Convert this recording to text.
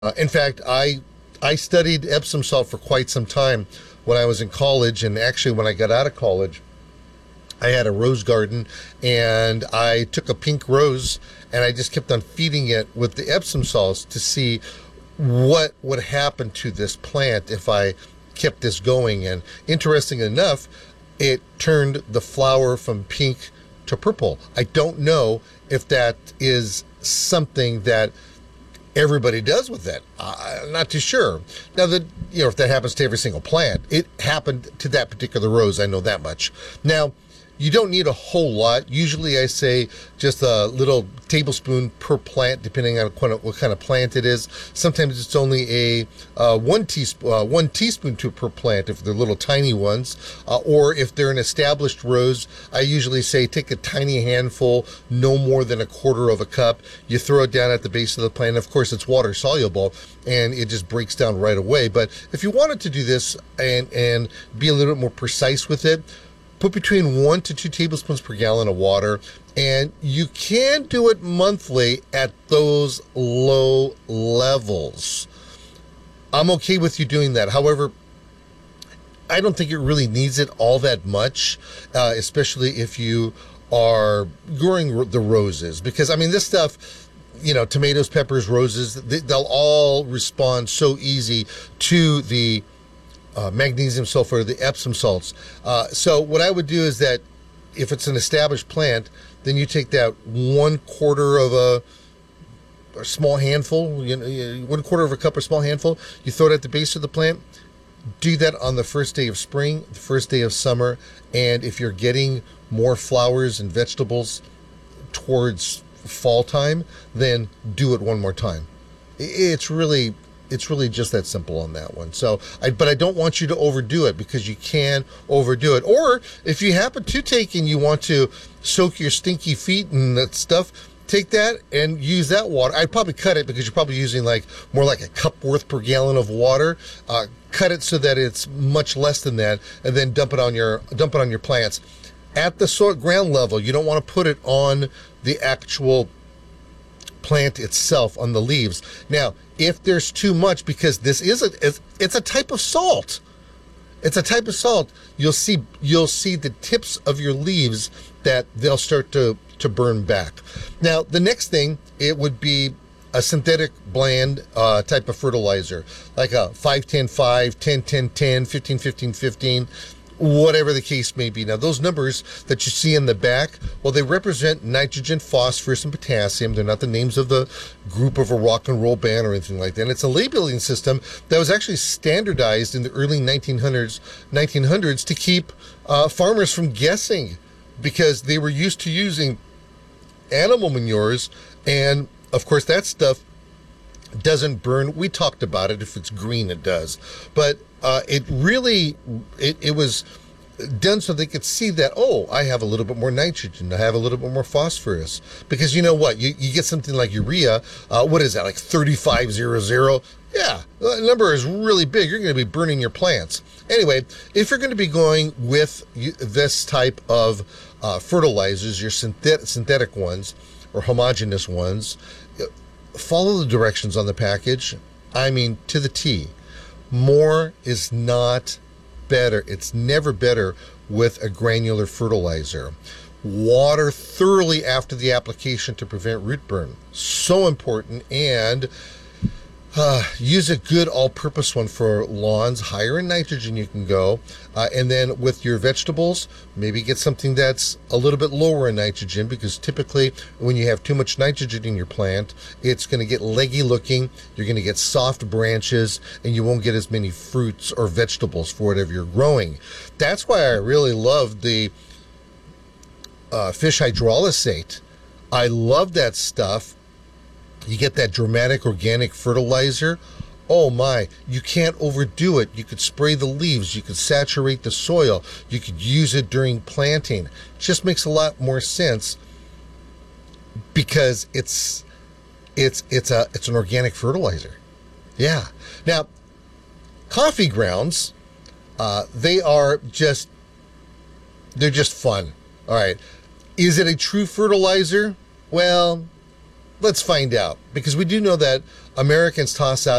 In fact, I studied Epsom salt for quite some time when I was in college, and actually when I got out of college, I had a rose garden, and I took a pink rose and I just kept on feeding it with the Epsom salts to see what would happen to this plant if I kept this going. And interesting enough, it turned the flower from pink to purple. I don't know if that is something that everybody does with it. I'm not too sure. Now that if that happens to every single plant, it happened to that particular rose. I know that much. Now, you don't need a whole lot. Usually I say just a little tablespoon per plant, depending on what kind of plant it is. Sometimes it's only a 1 teaspoon per plant if they're little tiny ones. Or if they're an established rose, I usually say take a tiny handful, no more than a quarter of a cup. You throw it down at the base of the plant. Of course, it's water soluble and it just breaks down right away. But if you wanted to do this and be a little bit more precise with it, put between 1 to 2 tablespoons per gallon of water, and you can do it monthly at those low levels. I'm okay with you doing that. However, I don't think it really needs it all that much, especially if you are growing the roses. Because, I mean, this stuff, tomatoes, peppers, roses, they'll all respond so easy to the magnesium sulfate, the Epsom salts. So what I would do is that if it's an established plant, then you take that 1/4 of a small handful, 1/4 of a cup or small handful, you throw it at the base of the plant. Do that on the first day of spring, the first day of summer, and if you're getting more flowers and vegetables towards fall time, then do it one more time. It's really just that simple on that one. But I don't want you to overdo it, because you can overdo it. Or if you happen to take and you want to soak your stinky feet and that stuff, take that and use that water. I'd probably cut it, because you're probably using more like a cup worth per gallon of water. Cut it so that it's much less than that, and then dump it on your plants at the ground level. You don't want to put it on the actual plant itself, on the leaves. Now, if there's too much, because this is it's a type of salt. It's a type of salt. You'll see the tips of your leaves that they'll start to burn back. Now, the next thing, it would be a synthetic bland type of fertilizer, like a 5-10-5, 10-10-10, 15-15-15. Whatever the case may be. Now, those numbers that you see in the back, well, they represent nitrogen, phosphorus, and potassium. They're not the names of the group of a rock and roll band or anything like that. And it's a labeling system that was actually standardized in the early 1900s to keep farmers from guessing, because they were used to using animal manures, and of course that stuff doesn't burn. We talked about it. If it's green, it does. But it was done so they could see that, oh, I have a little bit more nitrogen, I have a little bit more phosphorus. Because you know what? You get something like urea, what is that, like 3500? Yeah, the number is really big. You're going to be burning your plants. Anyway, if you're going to be going with this type of fertilizers, your synthetic ones or homogeneous ones, follow the directions on the package. I mean, to the T. More is not better. It's never better with a granular fertilizer. Water thoroughly after the application to prevent root burn. So important. And use a good all-purpose one for lawns. Higher in nitrogen you can go. And then with your vegetables, maybe get something that's a little bit lower in nitrogen, because typically when you have too much nitrogen in your plant, it's going to get leggy looking, you're going to get soft branches, and you won't get as many fruits or vegetables for whatever you're growing. That's why I really love the fish hydrolysate. I love that stuff. You get that dramatic organic fertilizer. Oh my, you can't overdo it. You could spray the leaves, you could saturate the soil, you could use it during planting. It just makes a lot more sense, because it's an organic fertilizer. Yeah. Now, coffee grounds, they're just fun. All right. Is it a true fertilizer? Well, let's find out, because we do know that Americans toss out